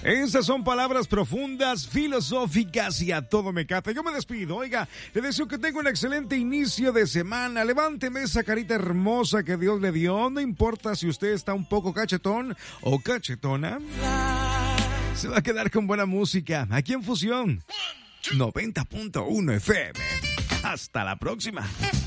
Esas son palabras profundas, filosóficas y a todo me cata. Yo me despido, oiga, le deseo que tenga un excelente inicio de semana. Levánteme esa carita hermosa que Dios le dio. No importa si usted está un poco cachetón o cachetona. Se va a quedar con buena música aquí en Fusión 90.1 FM. Hasta la próxima.